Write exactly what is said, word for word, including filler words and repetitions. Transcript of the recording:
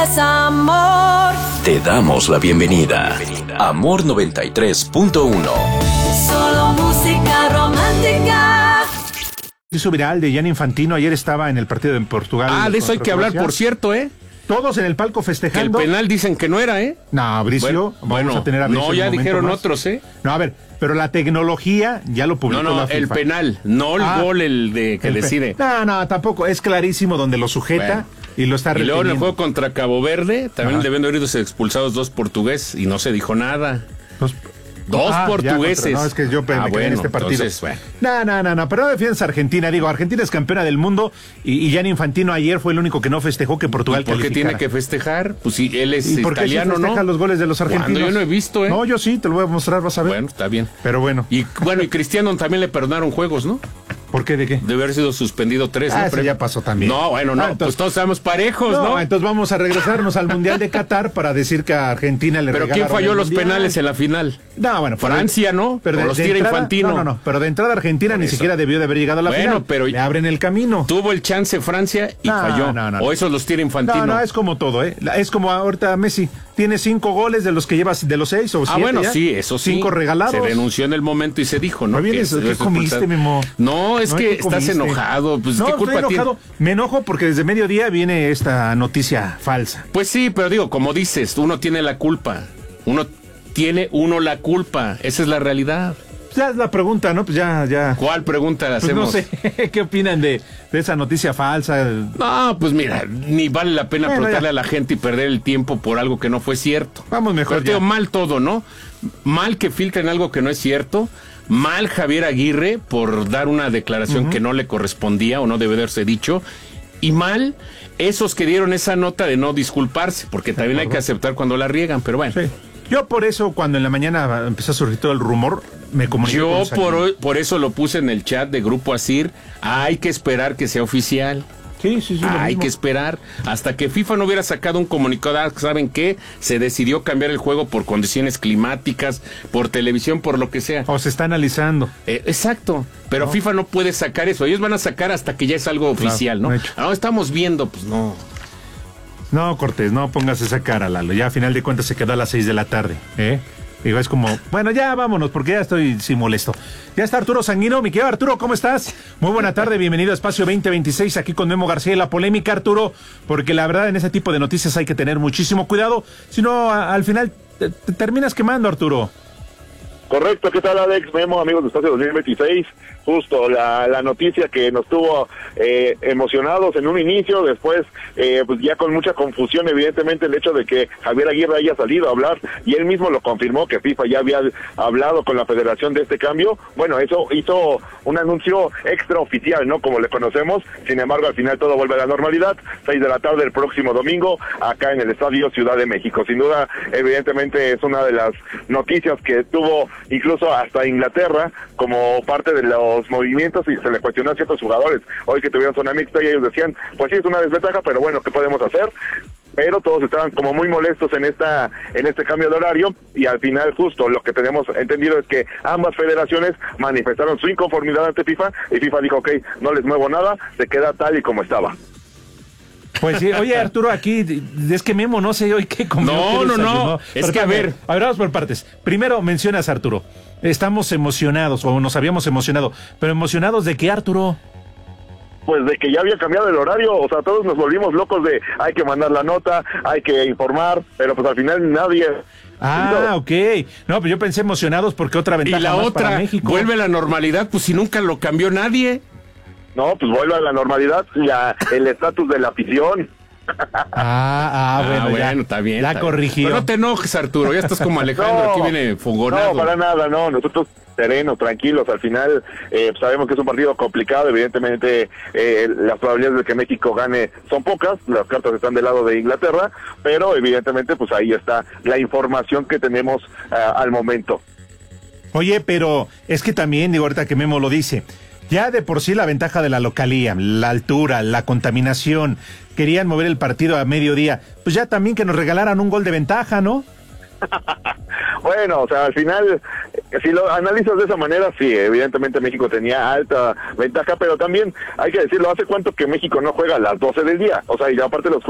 Amor. Te damos la bienvenida. Amor noventa y tres punto uno. Solo música romántica. Hizo viral de Gianni Infantino, ayer estaba en el partido en Portugal. Ah, de eso hay que hablar, por cierto, ¿eh? Todos en el palco Que el festejando. penal dicen que no era, ¿eh? No, Bricio, Bueno, vamos bueno, a tener a Bricio no, en ya un momento dijeron más. otros, ¿eh? No, a ver, pero la tecnología ya lo publicó No, no, la FIFA. el penal, no el Ah, gol, el de que el pe- decide. No, no, tampoco, es clarísimo donde lo sujeta Bueno. y lo está Y luego en el reteniendo. juego contra Cabo Verde, también Ajá. deben haber ido expulsados dos portugueses y no se dijo nada. Los- Dos Ah, ya, portugueses. contra- no, es que yo me Ah, quedé en bueno, este partido. entonces, bueno. No, no, no, no, pero no defiendes a Argentina. Digo, Argentina es campeona del mundo y, y Gianni Infantino ayer fue el único que no festejó que Portugal ¿Y por qué calificara. tiene que festejar? Pues si él es ¿Y por qué sí italiano, festeja ¿no? los goles de los argentinos? Cuando yo no he visto, ¿eh? No, yo sí, te lo voy a mostrar, vas a ver. Bueno, está bien. Pero bueno, Y bueno, y Cristiano también le perdonaron juegos, ¿no? ¿por qué? ¿De qué? Debe haber sido suspendido tres, Ah, ¿no? ese Pero- ya pasó también. No, bueno, no, Ah, entonces- pues todos estamos parejos, No, ¿no? entonces vamos a regresarnos al Mundial de Qatar para decir que a Argentina le Pero ¿quién regalaron falló el los Mundial. penales en la final? No, bueno, pero- Francia, ¿no? Pero O de- los de tira entrada- Infantino. No, no, no, pero de entrada Argentina Por ni eso. siquiera debió de haber llegado a la Bueno, final. pero- Le abren el camino. Tuvo el chance Francia y No, falló. no, no, o no. esos los tira Infantino. No, no, es como todo, ¿eh? La- Es como ahorita Messi. Tiene cinco goles de los que llevas de los seis o Ah, siete. bueno, ya. sí, eso sí. Cinco regalados. Se denunció en el momento y se dijo, ¿no? Muy bien, Que eso, es- ¿qué es comiste, expulsar. Memo? No, es No, que ¿qué estás comiste? enojado. Pues, No, ¿qué estoy culpa enojado. tiene? Me enojo porque desde mediodía viene esta noticia falsa. Pues sí, pero digo, como dices, uno tiene la culpa. Uno tiene uno la culpa. Esa es la realidad. Ya es la pregunta, ¿no? Pues ya, ya. ¿Cuál pregunta Pues hacemos? no sé, ¿qué opinan de, de esa noticia falsa? No, pues mira, ni vale la pena Bueno, preguntarle ya. a la gente y perder el tiempo por algo que no fue cierto. Vamos mejor Pero, tío, ya. mal todo, ¿no? Mal que filtren algo que no es cierto. Mal Javier Aguirre por dar una declaración que no le correspondía o no debe haberse dicho. Y mal esos que dieron esa nota de no disculparse, porque también hay que aceptar cuando la riegan, pero bueno. Sí. Yo por eso, cuando en la mañana empezó a surgir todo el rumor, me comuniqué Yo con Saquín. por, hoy- por eso lo puse en el chat de Grupo Asir. Hay que esperar que sea oficial. Sí, sí, sí. lo Hay mismo. que esperar hasta que FIFA no hubiera sacado un comunicado. ah, ¿Saben qué? Se decidió cambiar el juego por condiciones climáticas, por televisión, por lo que sea. O se está analizando. Eh, exacto, pero FIFA no puede sacar eso. Ellos van a sacar hasta que ya es algo oficial, ¿no? no hecho. Ah, estamos viendo, pues no. No, Cortés, no pongas esa cara, Lalo. Ya a final de cuentas se quedó a las seis de la tarde, ¿eh? Digo, es como, bueno, ya vámonos, porque ya estoy sin molesto. Ya está Arturo Sanguino, mi querido Arturo, ¿cómo estás? Muy buena tarde, bienvenido a Espacio veinte veintiséis, aquí con Memo García y la polémica, Arturo, porque la verdad en ese tipo de noticias hay que tener muchísimo cuidado, si no, a- al final te, te terminas quemando, Arturo. Correcto, ¿qué tal, Alex? Memo, amigos de Espacio dos mil veintiséis. Justo la, la noticia que nos tuvo eh, emocionados en un inicio, después eh, pues ya con mucha confusión, evidentemente, el hecho de que Javier Aguirre haya salido a hablar y él mismo lo confirmó que FIFA ya había hablado con la federación de este cambio. Bueno, eso hizo un anuncio extraoficial, ¿no? Como le conocemos. Sin embargo, al final todo vuelve a la normalidad. Seis de la tarde el próximo domingo, acá en el Estadio Ciudad de México. Sin duda, evidentemente, es una de las noticias que tuvo incluso hasta Inglaterra como parte de los movimientos, y se le cuestionó a ciertos jugadores hoy que tuvieron zona mixta y ellos decían, pues sí, es una desventaja, pero bueno, ¿qué podemos hacer? Pero todos estaban como muy molestos en esta en este cambio de horario, y al final justo lo que tenemos entendido es que ambas federaciones manifestaron su inconformidad ante FIFA, y FIFA dijo, ok, no les muevo nada, se queda tal y como estaba. Pues sí, oye Arturo, aquí es que Memo no sé hoy qué comió. No, qué no, no, desayunó. es Pero que a espérame, ver. A ver, vamos por partes. Primero mencionas, Arturo, estamos emocionados, o nos habíamos emocionado, pero emocionados de qué, Arturo. Pues de que ya había cambiado el horario, o sea, todos nos volvimos locos de hay que mandar la nota, hay que informar, pero pues al final nadie... Ah, ok. No, pero yo pensé emocionados porque otra Y ventaja la más para otra, México. vuelve a la normalidad, pues si nunca lo cambió nadie. No, pues vuelve a la normalidad, la, el estatus de la afición. Ah, ah, bueno, ah, ya, bueno, está bien. Ya está bien. corrigió. Pero no te enojes, Arturo, ya estás como Alejandro, No, aquí viene fogonado. No, para nada, no, nosotros serenos, tranquilos, al final eh, sabemos que es un partido complicado, evidentemente eh, las probabilidades de que México gane son pocas, las cartas están del lado de Inglaterra, pero evidentemente pues ahí está la información que tenemos uh, al momento. Oye, pero es que también, digo, ahorita que Memo lo dice, ya de por sí la ventaja de la localía, la altura, la contaminación, querían mover el partido a mediodía, pues ya también que nos regalaran un gol de ventaja, ¿no? Bueno, o sea, al final, si lo analizas de esa manera, sí, evidentemente México tenía alta ventaja, pero también hay que decirlo, ¿hace cuánto que México no juega a las doce del día? O sea, y aparte los